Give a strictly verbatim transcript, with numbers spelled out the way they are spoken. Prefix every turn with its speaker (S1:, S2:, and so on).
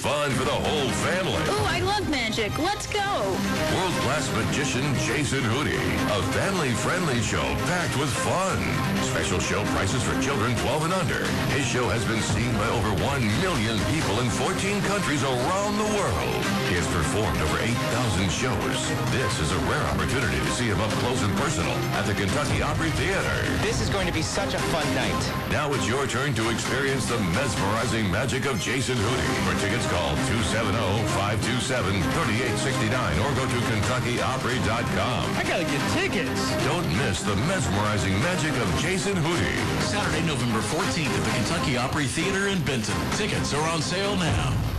S1: fun for the whole family.
S2: Ooh, I love magic. Let's go.
S1: World-class magician Jason Hootie. A family-friendly show packed with fun. Special show prices for children twelve and under. His show has been seen by over one million people in fourteen countries around the world. He has performed over eight thousand shows. This is a rare opportunity to see him up close and personal at the Kentucky Opry Theater.
S3: This is going to be such a fun night.
S1: Now it's your turn to experience the mesmerizing magic of Jason Hootie. For tickets, call two seven zero, five two seven, three eight six nine or go to Kentucky Opry dot com.
S4: I gotta get tickets.
S1: Don't miss the mesmerizing magic of Jason Hootie.
S5: Saturday, November fourteenth at the Kentucky Opry Theater in Benton. Tickets are on sale now.